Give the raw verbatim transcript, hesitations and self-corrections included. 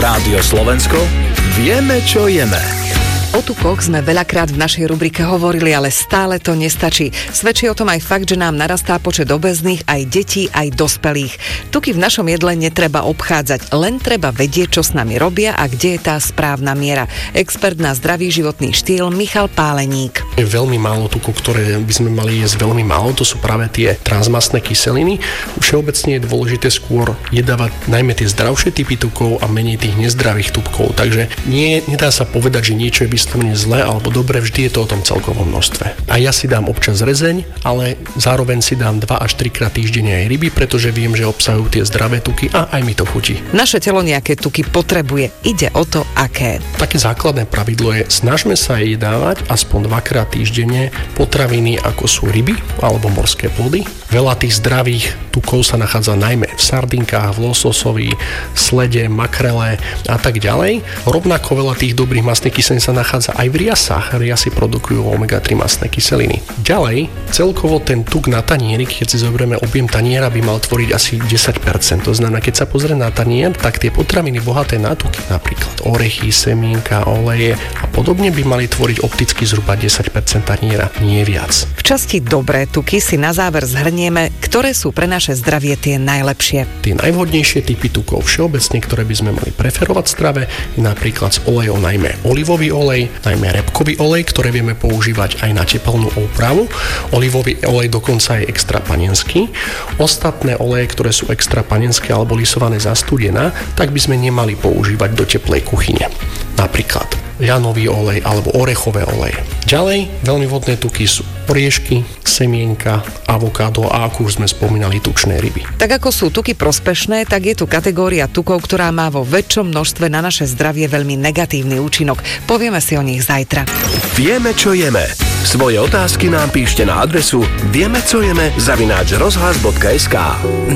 Rádio Slovensko, vieme, čo jeme. O tukoch sme veľakrát v našej rubrike hovorili, ale stále to nestačí. Svedčí o tom aj fakt, že nám narastá počet obéznych aj detí, aj dospelých. Tuky v našom jedle netreba obchádzať, len treba vedieť, čo s nami robia a kde je tá správna miera. Expert na zdravý životný štýl Michal Páleník. Je veľmi málo tukov, ktoré by sme mali jesť veľmi málo, to sú práve tie transmastné kyseliny. Všeobecne je dôležité skôr jedávať najmä tie zdravšie typy tukov a menej tých nezdravých tukov. Takže nie, nedá sa povedať, že niečo je vyslovene zle alebo dobre, vždy je to o tom celkovom množstve. A ja si dám občas rezeň, ale zároveň si dám dva až tri krát týždenne aj ryby, pretože viem, že obsahujú tie zdravé tuky a aj mi to chutí. Naše telo nejaké tuky potrebuje, ide o to, aké. Také základné pravidlo je, snažme sa jedávať aspoň dvakrát týždenne potraviny, ako sú ryby alebo morské plody. Veľa tých zdravých tukov sa nachádza najmä v sardinkách, v lososovi, slede, makrele a tak ďalej. Rovnako veľa tých dobrých mastných kyselín sa nachádza aj v riasách. Riasy produkujú omega tri mastné kyseliny. Ďalej, celkovo ten tuk na tanieri, keď si zoberieme objem taniera, by mal tvoriť asi desať percent. To znamená, keď sa pozrie na tanier, tak tie potraviny bohaté na tuky, napríklad orechy, semienka, oleje a podobne, by mali tvoriť opticky zhruba desať percent taniera, nie viac. V časti dobré tuky si na záver zhrnieme, ktoré sú pre naše zdravie tie najlepšie. Tie najvhodnejšie typy tukov všeobecne, ktoré by sme mali preferovať v strave, je napríklad z olejov najmä olivový olej, najmä repkový olej, ktoré vieme používať aj na tepelnú úpravu. Olivový olej dokonca je extra panenský. Ostatné oleje, ktoré sú extra panenské alebo lisované za studená, tak by sme nemali používať do teplej kuchyne. Napríklad ľanový olej alebo orechové oleje. Ďalej, veľmi vhodné tuky sú oriešky, semienka, avokádo a ako už sme spomínali, tučné ryby. Tak ako sú tuky prospešné, tak je tu kategória tukov, ktorá má vo väčšom množstve na naše zdravie veľmi negatívny účinok. Povieme si o nich zajtra. Vieme, čo jeme. Svoje otázky nám píšte na adresu vieme, co jeme zavináč rozhlas bodka es ká.